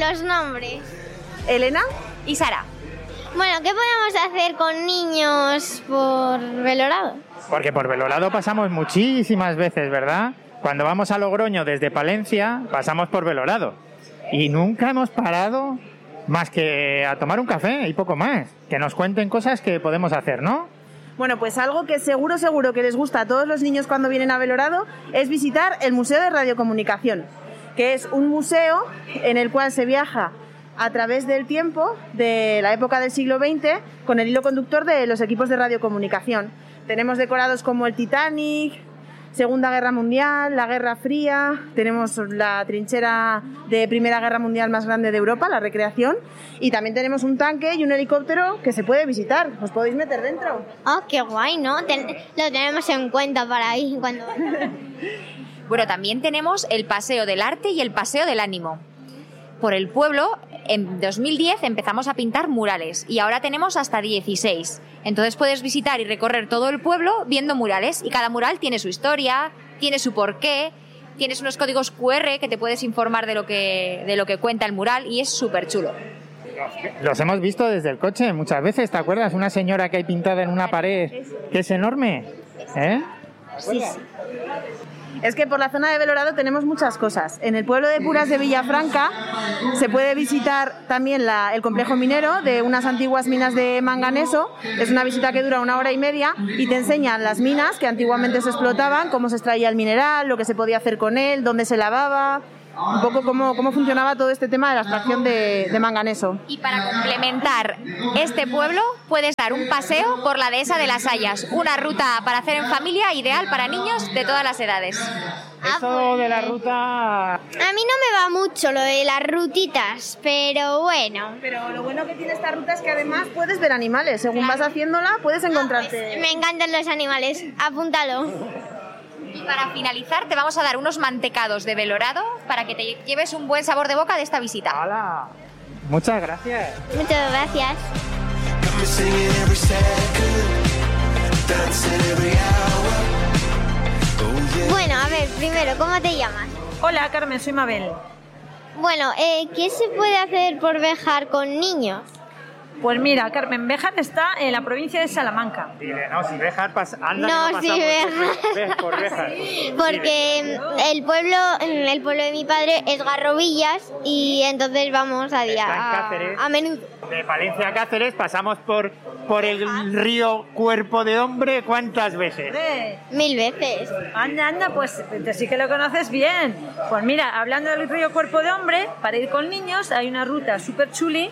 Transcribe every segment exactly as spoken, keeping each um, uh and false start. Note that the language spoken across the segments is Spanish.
los nombres. Elena y Sara. Bueno, ¿qué podemos hacer con niños por Belorado? Porque por Belorado pasamos muchísimas veces, ¿verdad? Cuando vamos a Logroño desde Palencia, pasamos por Belorado. Y nunca hemos parado más que a tomar un café y poco más. Que nos cuenten cosas que podemos hacer, ¿no? Bueno, pues algo que seguro, seguro que les gusta a todos los niños cuando vienen a Belorado es visitar el Museo de Radiocomunicación, que es un museo en el cual se viaja a través del tiempo, de la época del siglo veinte, con el hilo conductor de los equipos de radiocomunicación. Tenemos decorados como el Titanic, Segunda Guerra Mundial, la Guerra Fría, tenemos la trinchera de Primera Guerra Mundial más grande de Europa, la Recreación, y también tenemos un tanque y un helicóptero que se puede visitar. ¿Os podéis meter dentro? Oh, qué guay, ¿no? Ten- lo tenemos en cuenta para ir cuando... Bueno, también tenemos el Paseo del Arte y el Paseo del Ánimo. Por el pueblo, en dos mil diez empezamos a pintar murales y ahora tenemos hasta dieciséis. Entonces puedes visitar y recorrer todo el pueblo viendo murales y cada mural tiene su historia, tiene su porqué, tienes unos códigos cu erre que te puedes informar de lo que, de lo que cuenta el mural y es súper chulo. Los hemos visto desde el coche muchas veces, ¿te acuerdas? Una señora que hay pintada en una pared que es enorme, ¿eh? Sí, sí. Es que por la zona de Belorado tenemos muchas cosas. En el pueblo de Puras de Villafranca se puede visitar también la, el complejo minero de unas antiguas minas de manganeso. Es una visita que dura una hora y media y te enseñan las minas que antiguamente se explotaban, cómo se extraía el mineral, lo que se podía hacer con él, dónde se lavaba, un poco cómo, cómo funcionaba todo este tema de la extracción de, de manganeso. Y para complementar este pueblo puedes dar un paseo por la dehesa de las Hayas, una ruta para hacer en familia ideal para niños de todas las edades. Eso de la ruta... A mí no me va mucho lo de las rutitas, pero bueno. Pero lo bueno que tiene esta ruta es que además puedes ver animales. Según vas haciéndola puedes encontrarte... Pues me encantan los animales, apúntalo. Y para finalizar te vamos a dar unos mantecados de Belorado para que te lleves un buen sabor de boca de esta visita. ¡Hala! Muchas gracias. Muchas gracias. Bueno, a ver, primero, ¿cómo te llamas? Hola, Carmen, soy Mabel. Bueno, eh, ¿qué se puede hacer por Béjar con niños? Pues mira, Carmen, Béjar está en la provincia de Salamanca. Dile, no, si Béjar pasa... Anda, No, que no sí, pasamos Béjar. por Béjar. Porque el pueblo, el pueblo de mi padre es Garrovillas y entonces vamos a día Está en a, Cáceres. a menudo. De Palencia a Cáceres pasamos por, por el río Cuerpo de Hombre, ¿cuántas veces? ¡Eh! Mil veces. Anda, anda, pues te sí que lo conoces bien. Pues mira, hablando del río Cuerpo de Hombre, para ir con niños hay una ruta súper chuli,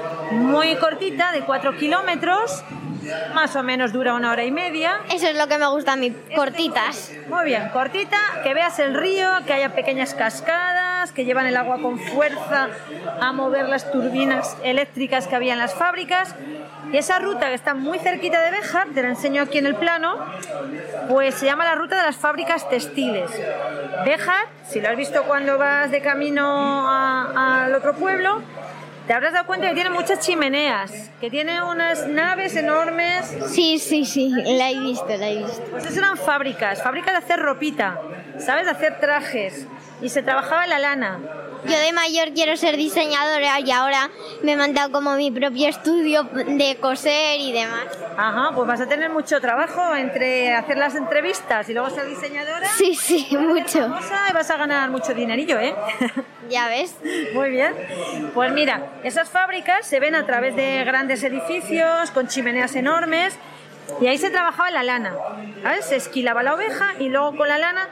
muy cortita, de cuatro kilómetros, más o menos dura una hora y media. Eso es lo que me gusta a mí, cortitas. Muy bien, cortita, que veas el río, que haya pequeñas cascadas, que llevan el agua con fuerza a mover las turbinas eléctricas que había en las fábricas. Y esa ruta que está muy cerquita de Béjar, te la enseño aquí en el plano, pues se llama la ruta de las fábricas textiles. Béjar, si lo has visto cuando vas de camino a- al otro pueblo, te habrás dado cuenta que tiene muchas chimeneas, que tiene unas naves enormes. Sí, sí, sí, la he visto, la he visto. Pues esas eran fábricas, fábricas de hacer ropita, ¿sabes? De hacer trajes. Y se trabajaba la lana. Yo de mayor quiero ser diseñadora y ahora me he montado como mi propio estudio de coser y demás. Ajá, pues vas a tener mucho trabajo entre hacer las entrevistas y luego ser diseñadora. Sí, sí, mucho. Famosa y vas a ganar mucho dinerillo, ¿eh? Ya ves. Muy bien. Pues mira, esas fábricas se ven a través de grandes edificios con chimeneas enormes y ahí se trabajaba la lana, ¿sabes? Se esquilaba la oveja y luego con la lana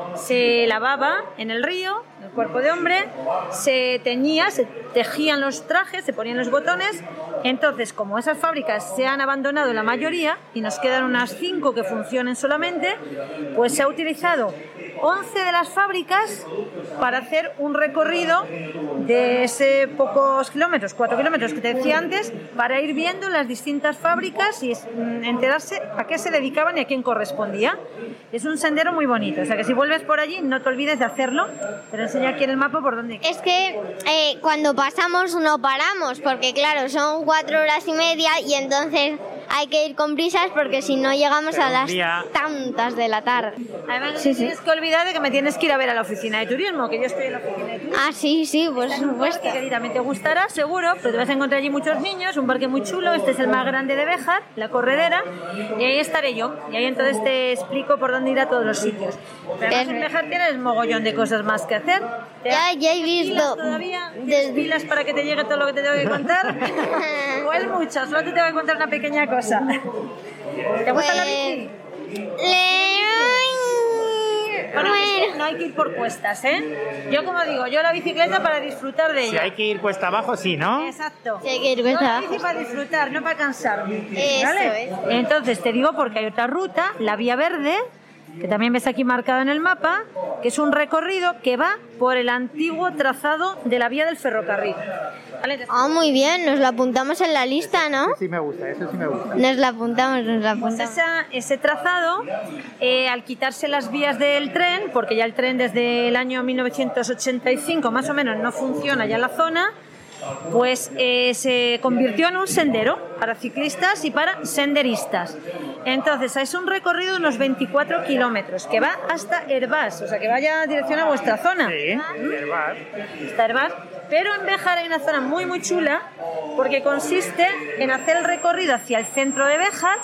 se lavaba en el río, el cuerpo de hombre, se teñía, se tejían los trajes, se ponían los botones. Entonces, como esas fábricas se han abandonado la mayoría y nos quedan unas cinco que funcionen solamente, pues se ha utilizado once de las fábricas para hacer un recorrido de ese pocos kilómetros, cuatro kilómetros que te decía antes, para ir viendo las distintas fábricas y mm, enterarse a qué se dedicaban y a quién correspondía. Es un sendero muy bonito, o sea que si vuelves por allí no te olvides de hacerlo, pero enseño aquí en el mapa por dónde. Es que eh, cuando pasamos no paramos, porque claro, son cuatro horas y media y entonces hay que ir con prisas porque si no llegamos Pero a un las día- tantas de la tarde. Además, no Sí, te sí. tienes que olvidar oportunidad de que me tienes que ir a ver a la oficina de turismo, que yo estoy en la oficina de turismo. Ah, sí, sí, por Está en un supuesto. parque que también te gustará, seguro, pero te vas a encontrar allí muchos niños, un parque muy chulo, este es el más grande de Béjar, la corredera, y ahí estaré yo, y ahí entonces te explico por dónde ir a todos los sitios. Pero además en Béjar tienes mogollón de cosas más que hacer. Ya, ya he ¿Pilas visto. todavía? ¿Tienes Desde- pilas para que te llegue todo lo que te tengo que contar? Pues muchas, solo te tengo que contar una pequeña cosa. ¿Te gusta la bici? Le- Bueno, es que Bueno, no hay que ir por cuestas, ¿eh? Yo como digo, yo la bicicleta para disfrutar de Si ella. hay que ir cuesta abajo, sí, ¿no? Exacto. Sí, hay que ir Yo cuesta la abajo. bici para disfrutar, no para cansarme. Eso ¿vale? es. Entonces te digo porque hay otra ruta, la Vía Verde, que también ves aquí marcada en el mapa, que es un recorrido que va por el antiguo trazado de la vía del ferrocarril. ¿Vale? Entonces, ah, muy bien, nos lo apuntamos en la lista, ¿no? Sí me gusta, eso sí me gusta. Nos la apuntamos, nos la Pues apuntamos. esa- ese trazado, eh, al quitarse las vías del tren, porque ya el tren desde el año mil novecientos ochenta y cinco más o menos no funciona ya en la zona, pues eh, se convirtió en un sendero para ciclistas y para senderistas. Entonces es un recorrido de unos veinticuatro kilómetros que va hasta Herbás, o sea que vaya en dirección a vuestra zona. Sí, verdad. Está Herbás. Pero en Béjar hay una zona muy muy chula porque consiste en hacer el recorrido hacia el centro de Béjar,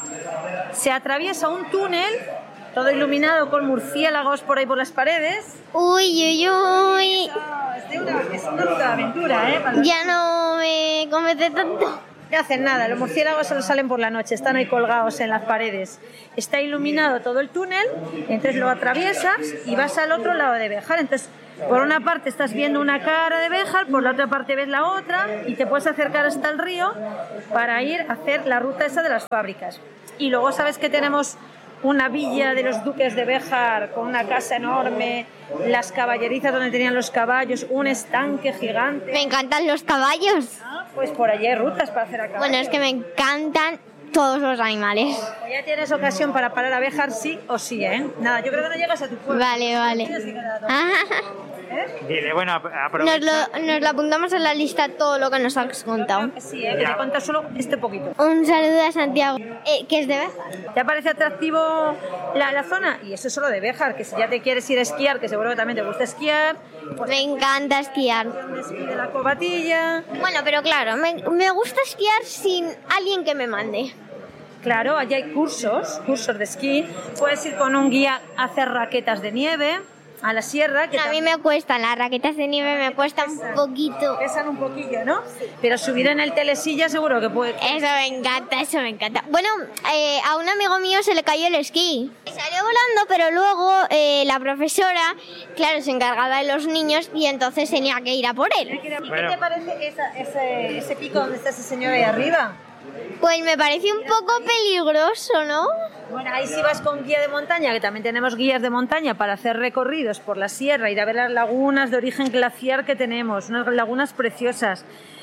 se atraviesa un túnel, todo iluminado con murciélagos por ahí por las paredes. Uy, uy, uy. Es, de una, es una ruta de aventura, ¿eh? Para los- Ya no me convence tanto. No hacen nada, los murciélagos solo salen por la noche, están ahí colgados en las paredes. Está iluminado todo el túnel, entonces lo atraviesas y vas al otro lado de Béjar. Entonces, por una parte estás viendo una cara de Béjar, por la otra parte ves la otra y te puedes acercar hasta el río para ir a hacer la ruta esa de las fábricas. Y luego sabes que tenemos una villa de los duques de Béjar con una casa enorme, las caballerizas donde tenían los caballos, un estanque gigante. Me encantan los caballos. Pues por allí hay rutas para hacer a caballo. Bueno, es que me encantan todos los animales. Pues ya tienes ocasión para parar a Béjar sí o sí, ¿eh? Nada, yo creo que no llegas a tu pueblo. Vale, vale. Tienes que quedar a- Ah, ¿Eh? Dile, bueno, ap- Nos aprovecha. lo, nos lo apuntamos en la lista todo lo que nos has contado. Creo que sí, ¿eh? Que te cuento solo este poquito. Un saludo a Santiago, eh, que es de Béjar. ¿Te parece atractivo la, la zona? Y eso es solo de Béjar, que si ya te quieres ir a esquiar, que seguro que también te gusta esquiar, pues Me encanta esquiar. de esquí de la Covatilla. Bueno, pero claro, me, me gusta esquiar sin alguien que me mande. Claro, allí hay cursos, cursos de esquí. Puedes ir con un guía a hacer raquetas de nieve a la sierra, que A mí también me cuestan, las raquetas de nieve me cuestan un poquito. pesan un poquillo, ¿no? Pero subir en el telesilla seguro que puede. Eso me encanta, eso me encanta. Bueno, eh, a un amigo mío se le cayó el esquí. Salió volando, pero luego eh, la profesora, claro, se encargaba de los niños y entonces tenía que ir a por él. ¿Y qué Bueno. te parece esa- ese, ese pico donde está ese señor ahí arriba? Pues me parece un poco peligroso, ¿no? Bueno, ahí si vas con guía de montaña, que también tenemos guías de montaña para hacer recorridos por la sierra, ir a ver las lagunas de origen glaciar que tenemos, unas lagunas preciosas.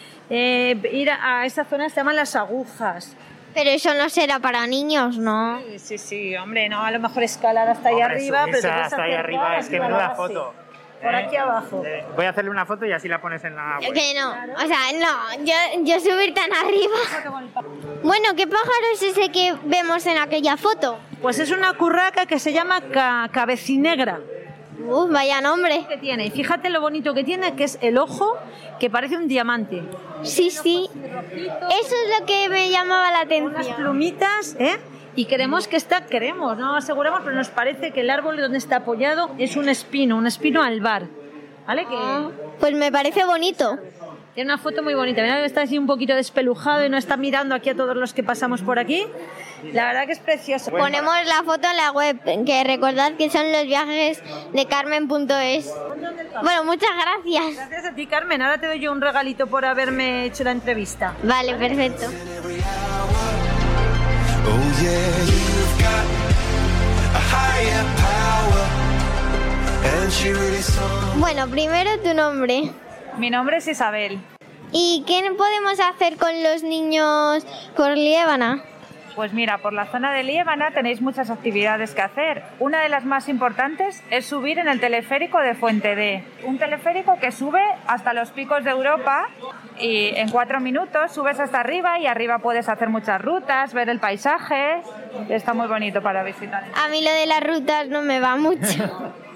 Eh, ir a, a esa zona se llaman las agujas. Pero eso no será para niños, ¿no? Sí, sí, sí, hombre, no, a lo mejor escalar hasta ahí Hombre, arriba, pero te subirse puedes hasta ahí acercar arriba, es que arriba a la menuda base. foto. Por ¿Eh? aquí abajo. Eh, voy a hacerle una foto y así la pones en la web. Que no, o sea, no, yo, yo subir tan arriba. Bueno, ¿qué pájaro es ese que vemos en aquella foto? Pues es una curraca que se llama ca- cabecinegra. Uf, vaya nombre. Que tiene, y fíjate lo bonito que tiene, que es el ojo que parece un diamante. Sí, sí. Eso es lo que me llamaba la Unas atención. plumitas, ¿eh? Y queremos que está, queremos, no lo aseguramos, pero nos parece que el árbol donde está apoyado es un espino, un espino albar. ¿Vale? Que Pues me parece bonito. tiene una foto muy bonita. Mira que está así un poquito despelujado y no está mirando aquí a todos los que pasamos por aquí. La verdad que es precioso. Ponemos la foto en la web, que recordad que son los viajes de carmen punto es. Bueno, muchas gracias. Gracias a ti, Carmen. Ahora te doy yo un regalito por haberme hecho la entrevista. Vale, perfecto. Oh yeah, you've got a higher power, and she really saw. Bueno, primero tu nombre. Mi nombre es Isabel. ¿Y qué podemos hacer con los niños por Liébana? Pues mira, por la zona de Liébana tenéis muchas actividades que hacer. Una de las más importantes es subir en el teleférico de Fuente D. Un teleférico que sube hasta los picos de Europa y en cuatro minutos subes hasta arriba y arriba puedes hacer muchas rutas, ver el paisaje. Está muy bonito para visitar. A mí lo de las rutas no me va mucho.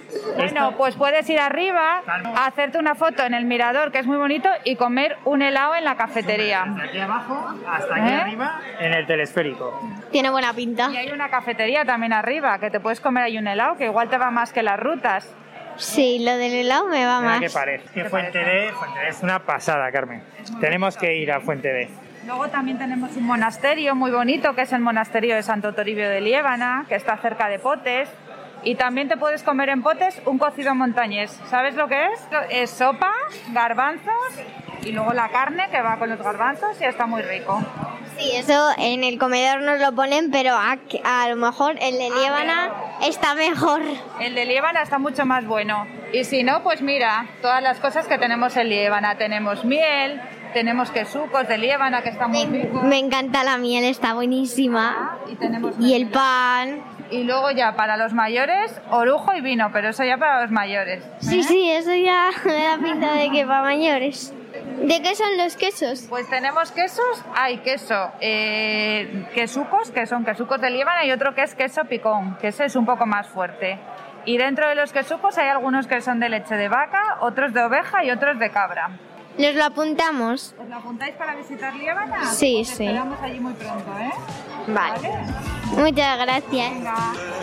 Bueno, pues puedes ir arriba, hacerte una foto en el mirador, que es muy bonito, y comer un helado en la cafetería. Desde aquí abajo hasta aquí ¿Eh? arriba en el telesférico. Tiene buena pinta. Y hay una cafetería también arriba, que te puedes comer ahí un helado, que igual te va más que las rutas. Sí, lo del helado me va Mira más. qué parece. Que Fuente D, Fuente D es una pasada, Carmen. Tenemos que ir a Fuente D. Luego también tenemos un monasterio muy bonito, que es el monasterio de Santo Toribio de Liébana, que está cerca de Potes. Y también te puedes comer en Potes un cocido montañés. ¿Sabes lo que es? Es sopa, garbanzos y luego la carne que va con los garbanzos y está muy rico. Sí, eso en el comedor nos lo ponen, pero a, a lo mejor el de Liébana está mejor. El de Liébana está mucho más bueno. Y si no, pues mira, todas las cosas que tenemos en Liébana. Tenemos miel, tenemos quesucos de Liébana, que está muy Me, rico. me encanta la miel, está buenísima. Y tenemos Y el pan. Y luego ya para los mayores, orujo y vino, pero eso ya para los mayores. Sí, sí, eso ya me da pinta de que para mayores. ¿De qué son los quesos? Pues tenemos quesos, hay queso, eh, quesucos, que son quesucos de Liébana, y otro que es queso picón, que ese es un poco más fuerte. Y dentro de los quesucos hay algunos que son de leche de vaca, otros de oveja y otros de cabra. ¿Nos lo apuntamos? ¿Os lo apuntáis para visitar Liébana? Sí, Os sí. esperamos allí muy pronto, ¿eh? Vale. Muchas gracias. Venga.